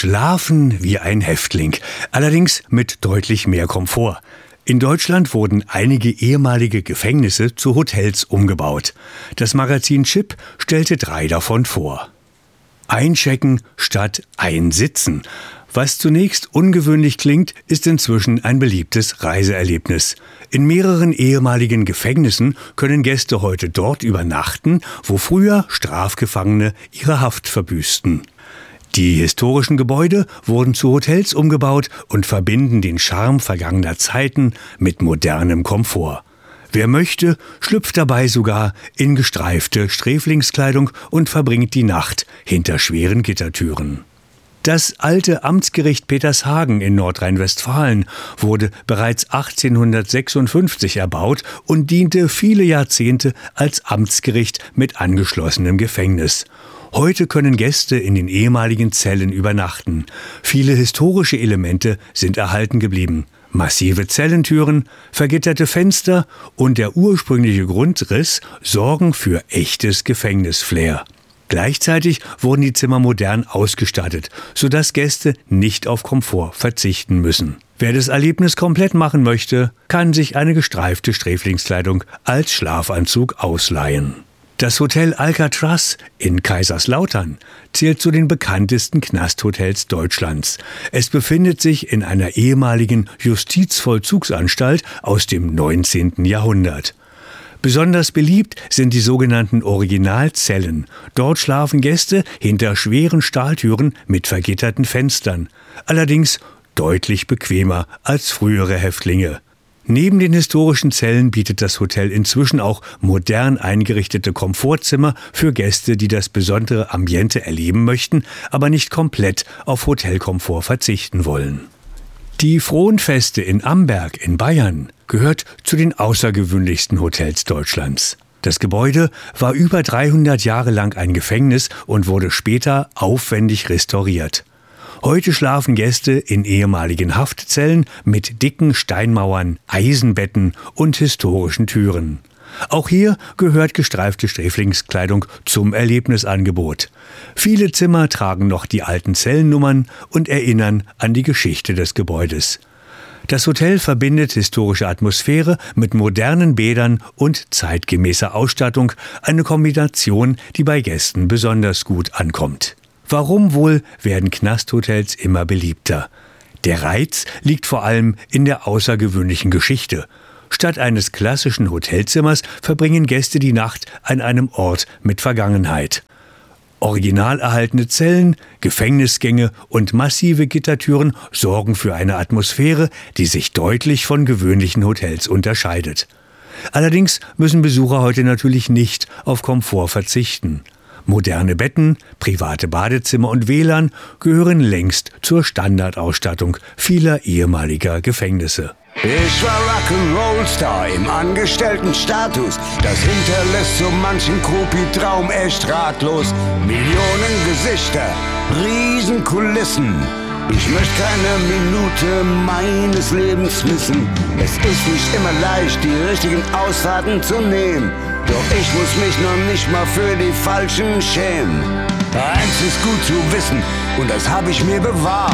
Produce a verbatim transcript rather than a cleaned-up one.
Schlafen wie ein Häftling, allerdings mit deutlich mehr Komfort. In Deutschland wurden einige ehemalige Gefängnisse zu Hotels umgebaut. Das Magazin Chip stellte drei davon vor. Einchecken statt einsitzen. Was zunächst ungewöhnlich klingt, ist inzwischen ein beliebtes Reiseerlebnis. In mehreren ehemaligen Gefängnissen können Gäste heute dort übernachten, wo früher Strafgefangene ihre Haft verbüßten. Die historischen Gebäude wurden zu Hotels umgebaut und verbinden den Charme vergangener Zeiten mit modernem Komfort. Wer möchte, schlüpft dabei sogar in gestreifte Sträflingskleidung und verbringt die Nacht hinter schweren Gittertüren. Das alte Amtsgericht Petershagen in Nordrhein-Westfalen wurde bereits achtzehnhundertsechsundfünfzig erbaut und diente viele Jahrzehnte als Amtsgericht mit angeschlossenem Gefängnis. Heute können Gäste in den ehemaligen Zellen übernachten. Viele historische Elemente sind erhalten geblieben. Massive Zellentüren, vergitterte Fenster und der ursprüngliche Grundriss sorgen für echtes Gefängnisflair. Gleichzeitig wurden die Zimmer modern ausgestattet, sodass Gäste nicht auf Komfort verzichten müssen. Wer das Erlebnis komplett machen möchte, kann sich eine gestreifte Sträflingskleidung als Schlafanzug ausleihen. Das Hotel Alcatraz in Kaiserslautern zählt zu den bekanntesten Knasthotels Deutschlands. Es befindet sich in einer ehemaligen Justizvollzugsanstalt aus dem neunzehnten Jahrhundert. Besonders beliebt sind die sogenannten Originalzellen. Dort schlafen Gäste hinter schweren Stahltüren mit vergitterten Fenstern. Allerdings deutlich bequemer als frühere Häftlinge. Neben den historischen Zellen bietet das Hotel inzwischen auch modern eingerichtete Komfortzimmer für Gäste, die das besondere Ambiente erleben möchten, aber nicht komplett auf Hotelkomfort verzichten wollen. Die Frohnfeste in Amberg in Bayern gehört zu den außergewöhnlichsten Hotels Deutschlands. Das Gebäude war über dreihundert Jahre lang ein Gefängnis und wurde später aufwendig restauriert. Heute schlafen Gäste in ehemaligen Haftzellen mit dicken Steinmauern, Eisenbetten und historischen Türen. Auch hier gehört gestreifte Sträflingskleidung zum Erlebnisangebot. Viele Zimmer tragen noch die alten Zellennummern und erinnern an die Geschichte des Gebäudes. Das Hotel verbindet historische Atmosphäre mit modernen Bädern und zeitgemäßer Ausstattung, eine Kombination, die bei Gästen besonders gut ankommt. Warum wohl werden Knasthotels immer beliebter? Der Reiz liegt vor allem in der außergewöhnlichen Geschichte. Statt eines klassischen Hotelzimmers verbringen Gäste die Nacht an einem Ort mit Vergangenheit. Original erhaltene Zellen, Gefängnisgänge und massive Gittertüren sorgen für eine Atmosphäre, die sich deutlich von gewöhnlichen Hotels unterscheidet. Allerdings müssen Besucher heute natürlich nicht auf Komfort verzichten. Moderne Betten, private Badezimmer und W L A N gehören längst zur Standardausstattung vieler ehemaliger Gefängnisse. Ich war Rock'n'Roll-Star im Angestelltenstatus. Das hinterlässt so manchen Groupie-Traum echt ratlos. Millionen Gesichter, Riesenkulissen. Ich möchte keine Minute meines Lebens missen. Es ist nicht immer leicht, die richtigen Ausfahrten zu nehmen. Doch ich muss mich noch nicht mal für die Falschen schämen. Eins ist gut zu wissen und das habe ich mir bewahrt.